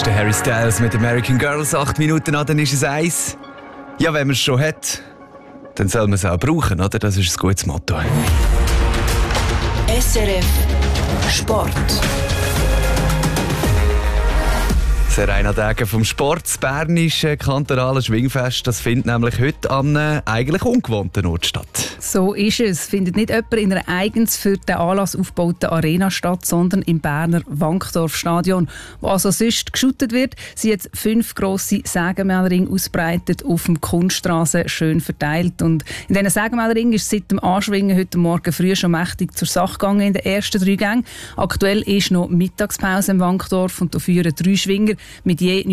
ist der Harry Styles mit American Girls. 8 Minuten an, dann ist es 1. Ja, wenn man es schon hat, dann soll man es auch brauchen, oder? Das ist ein gutes Motto. SRF Sport. Das einer Tage vom Sport. Das bernische kantonale Schwingfest, das findet nämlich heute an einem eigentlich ungewohnten Ort statt. So ist es. Findet nicht jemand in einer eigens für den Anlass aufgebauten Arena statt, sondern im Berner Wankdorf-Stadion, wo also sonst geschootet wird. Sie hat 5 grosse Sägemählringe ausbreitet, auf dem Kunststraße schön verteilt. Und in diesen Sägemählringen ist seit dem Anschwingen heute Morgen früh schon mächtig zur Sache gegangen in den ersten 3 Gängen. Aktuell ist noch Mittagspause im Wankdorf und da führen 3 Schwinger mit je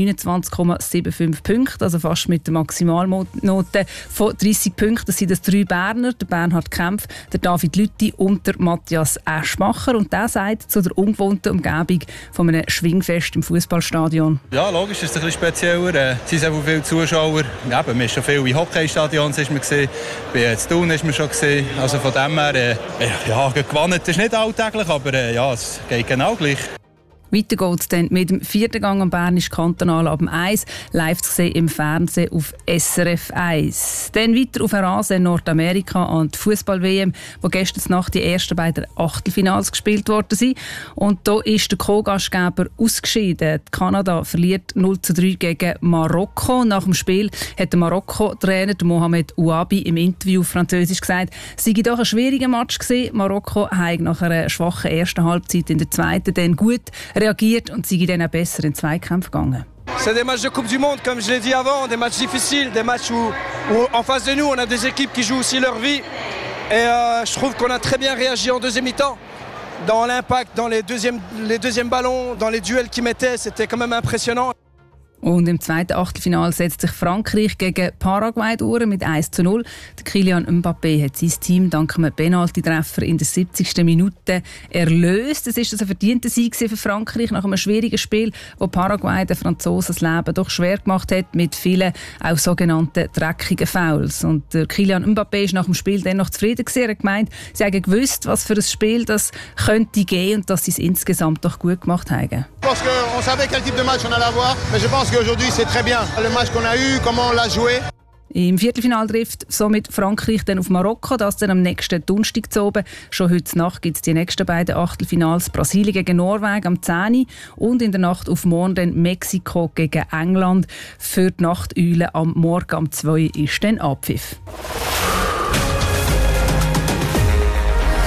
29,75 Punkten, also fast mit der Maximalnote von 30 Punkten. Das sind 3 Berner, der Bernhard Kempf, der David Lütti und der Matthias Eschmacher. Und der sagt zu der ungewohnten Umgebung von einem Schwingfest im Fußballstadion. Ja, logisch, ist es ein bisschen spezieller. Es sind so viele Zuschauer. Ja, man ist schon viel in Hockeystadions ist man gesehen. Bei Thun ist man schon gesehen. Also von dem her, ja, gewonnen ist nicht alltäglich, aber ja, es geht genau gleich. Weiter geht es dann mit dem 4. Gang am Bernisch Kantonal ab dem 1, live zu sehen im Fernsehen auf SRF 1. Dann weiter auf Rasen in Nordamerika an die Fußball-WM, wo gestern Nacht die ersten beiden Achtelfinals gespielt worden sind. Und da ist der Co-Gastgeber ausgeschieden. Kanada verliert 0:3 gegen Marokko. Nach dem Spiel hat der Marokko-Trainer Mohamed Ouabi im Interview auf Französisch gesagt, es sei doch ein schwieriger Match gewesen. Marokko hat nach einer schwachen ersten Halbzeit in der zweiten dann gut reagiert und sind dann auch besser in Zweikämpfe gegangen. C'est des matchs de Coupe du Monde, comme je l'ai dit avant, des matchs difficiles, des matchs où en face de nous, on a des équipes qui jouent aussi leur vie. Et je trouve qu'on a très bien réagi en deuxième mi-temps. Dans l'impact, dans les deuxièmes ballons, dans les duels qu'ils mettaient, c'était quand même impressionnant. Und im zweiten Achtelfinal setzt sich Frankreich gegen Paraguay durch mit 1:0. Der Kylian Mbappé hat sein Team dank einem Penalty-Treffer in der 70. Minute erlöst. Es ist ein verdienter Sieg für Frankreich nach einem schwierigen Spiel, wo Paraguay den Franzosen das Leben doch schwer gemacht hat mit vielen auch sogenannten dreckigen Fouls. Und der Kylian Mbappé ist nach dem Spiel dennoch zufrieden gewesen. Er hat gemeint, sie haben gewusst, was für ein Spiel das könnte geben und dass sie es insgesamt doch gut gemacht haben. Parce qu'on savait quel type de match on allait avoir, mais je pense qu'aujourd'hui c'est très bien le match qu'on a eu, comment on l'a joué. Im Viertelfinal trifft somit Frankreich dann auf Marokko, das dann am nächsten Donnerstag zu oben. Schon heute Nacht gibt es die nächsten beiden Achtelfinals. Brasilien gegen Norwegen am 10. und in der Nacht auf morgen dann Mexiko gegen England. Für die Nachteule am Morgen am 2 ist dann Abpfiff.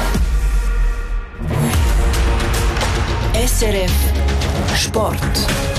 SRF Sport.